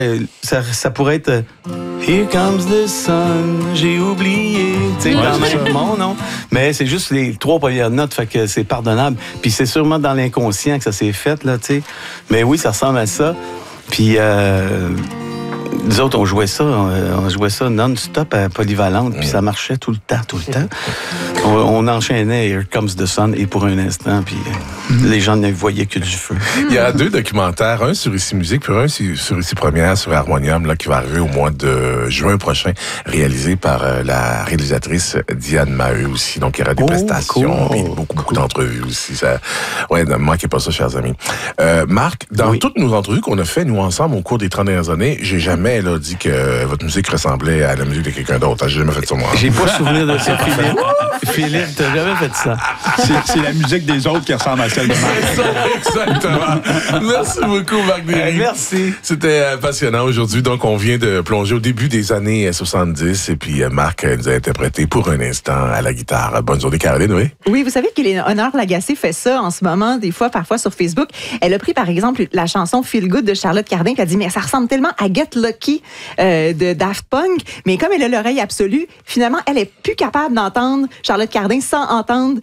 Ça pourrait être Here comes the sun, j'ai oublié, tu sais, quand même mon nom. Mais c'est juste les 3 premières notes, fait que c'est pardonnable. Puis c'est sûrement dans l'inconscient que ça s'est fait, là, tu sais. Mais oui, ça ressemble à ça. Puis nous autres, on jouait ça non-stop à Polyvalente, puis ça marchait tout le temps. On enchaînait Here Comes the Sun et pour un instant, puis les gens ne voyaient que du feu. Il y a 2 documentaires, un sur Ici Musique, puis un sur Ici Première, sur Harmonium, là, qui va arriver au mois de juin prochain, réalisé par la réalisatrice Diane Maheu aussi. Donc, il y aura des prestations, puis beaucoup d'entrevues aussi. Ne manquez pas ça, chers amis. Marc, dans toutes nos entrevues qu'on a fait, nous, ensemble, au cours des 30 dernières années, j'ai jamais dit que votre musique ressemblait à la musique de quelqu'un d'autre. J'ai jamais fait ça, moi. J'ai pas souvenir de ça, Philippe. Philippe, t'as jamais fait ça. C'est la musique des autres qui ressemble à celle de Marc. C'est ça, exactement. Merci beaucoup, Marc Derry. Merci. C'était passionnant aujourd'hui. Donc, on vient de plonger au début des années 70 et puis Marc nous a interprété pour un instant à la guitare. Bonne journée, Caroline, oui? Oui, vous savez qu'Éléonore Lagacé fait ça en ce moment, parfois sur Facebook. Elle a pris, par exemple, la chanson Feel Good de Charlotte Cardin, puis elle a dit, mais ça ressemble tellement à Get Lucky de Daft Punk. Mais comme elle a l'oreille absolue, finalement, elle est plus capable d'entendre Charlotte Cardin sans entendre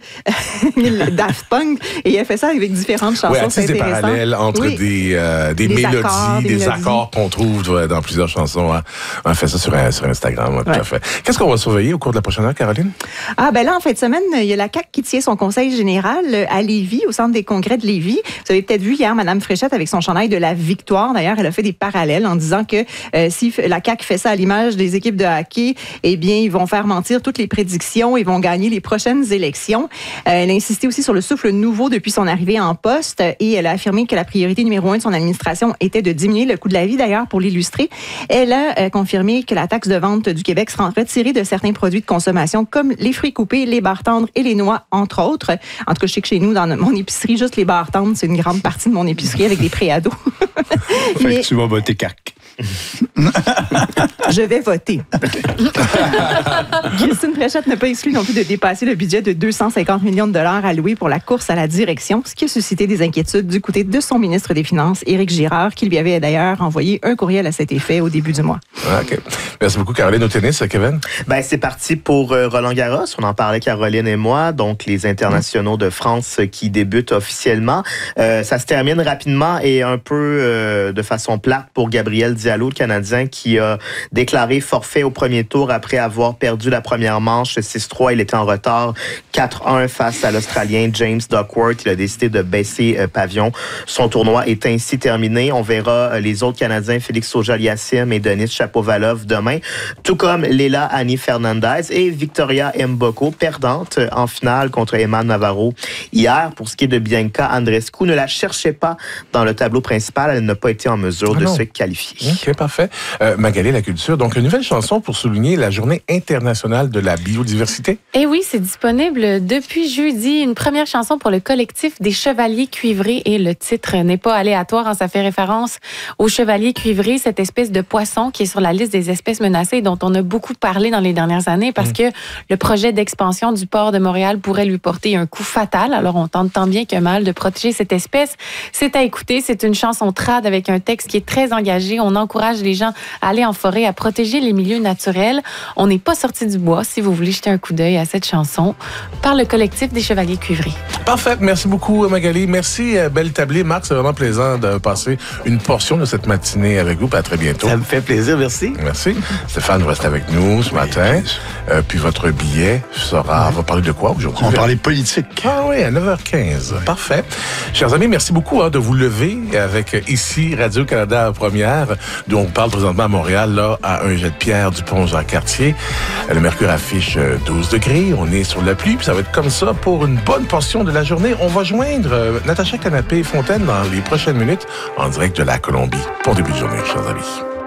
Daft Punk. Et elle fait ça avec différentes chansons. Oui, c'est des parallèles entre des mélodies, des accords qu'on trouve dans plusieurs chansons. Hein. On fait ça sur Instagram, tout à fait. Qu'est-ce qu'on va surveiller au cours de la prochaine heure, Caroline? Là, en fin de semaine, il y a la CAQ qui tient son conseil général à Lévis, au centre des congrès de Lévis. Vous avez peut-être vu hier Mme Fréchette avec son chandail de la victoire. D'ailleurs, elle a fait des parallèles en disant que si la CAQ fait ça à l'image des équipes de hockey, eh bien, ils vont faire mentir toutes les prédictions, ils vont gagner les prochaines élections. Elle a insisté aussi sur le souffle nouveau depuis son arrivée en poste et elle a affirmé que la priorité numéro 1 de son administration était de diminuer le coût de la vie. D'ailleurs, pour l'illustrer, elle a confirmé que la taxe de vente du Québec sera retirée de certains produits de consommation comme les fruits coupés, les barres tendres et les noix, entre autres. En tout cas, je sais que chez nous, dans mon épicerie, juste les barres tendres, c'est une grande partie de mon épicerie avec des préados. Fait que tu vas voter CAQ. Je vais voter. Christine Fréchette n'a pas exclu non plus de dépasser le budget de 250 millions de dollars alloué pour la course à la direction, ce qui a suscité des inquiétudes du côté de son ministre des Finances, Éric Girard, qui lui avait d'ailleurs envoyé un courriel à cet effet au début du mois. OK. Merci beaucoup, Caroline. Au tennis, Kevin? C'est parti pour Roland-Garros. On en parlait, Caroline et moi. Donc, les internationaux de France qui débutent officiellement. Ça se termine rapidement et un peu de façon plate pour Gabriel Diallo, le Canadien, qui a déclaré forfait au premier tour après avoir perdu la première manche 6-3. Il était en retard 4-1 face à l'Australien James Duckworth. Il a décidé de baisser pavillon. Son tournoi est ainsi terminé. On verra les autres Canadiens, Félix Auger-Aliassime et Denis Shapovalov demain, tout comme Leila Annie Fernandez et Victoria Mboko, perdante en finale contre Emma Navarro hier. Pour ce qui est de Bianca Andreescu, ne la cherchez pas dans le tableau principal. Elle n'a pas été en mesure de se qualifier. OK, parfait. Magali, la culture. Donc, une nouvelle chanson pour souligner la Journée internationale de la biodiversité. Eh oui, c'est disponible depuis jeudi. Une première chanson pour le collectif des Chevaliers Cuivrés. Et le titre n'est pas aléatoire. Ça fait référence aux Chevaliers Cuivrés, cette espèce de poisson qui est sur la liste des espèces menacées dont on a beaucoup parlé dans les dernières années parce que le projet d'expansion du port de Montréal pourrait lui porter un coup fatal. Alors, on tente tant bien que mal de protéger cette espèce. C'est à écouter. C'est une chanson trad avec un texte qui est très engagé. On encourage les gens à aller en forêt, à protéger les milieux naturels. On n'est pas sorti du bois si vous voulez jeter un coup d'œil à cette chanson par le collectif des Chevaliers Cuivrés. Parfait. Merci beaucoup, Magali. Merci, belle tablée. Marc, c'est vraiment plaisant de passer une portion de cette matinée avec vous. À très bientôt. Ça me fait plaisir. Merci. Merci. Stéphane, vous restez avec nous ce matin. Puis votre billet sera... On va parler de quoi aujourd'hui? On va parler politique. Ah oui, à 9h15. Parfait. Chers amis, merci beaucoup de vous lever avec ici Radio-Canada Première, dont on parle présentement à Montréal, là, à un jet de pierre du pont Jean-Cartier. Le mercure affiche 12 degrés. On est sur la pluie, puis ça va être comme ça pour une bonne portion de la journée. On va joindre Natacha Canapé-Fontaine dans les prochaines minutes en direct de la Colombie. Bon début de journée, chers amis.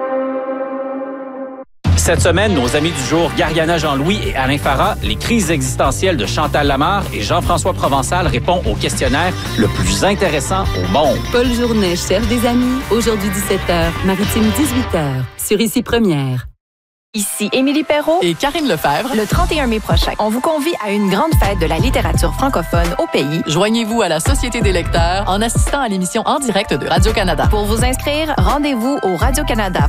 Cette semaine, nos amis du jour, Gariana Jean-Louis et Alain Farah, les crises existentielles de Chantal Lamarre et Jean-François Provençal répondent au questionnaire le plus intéressant au monde. Paul Journet cherche des amis. Aujourd'hui 17h, Maritime 18h, sur Ici Première. Ici Émilie Perrault et Karine Lefebvre. Le 31 mai prochain, on vous convie à une grande fête de la littérature francophone au pays. Joignez-vous à la Société des lecteurs en assistant à l'émission en direct de Radio-Canada. Pour vous inscrire, rendez-vous au Radio-Canada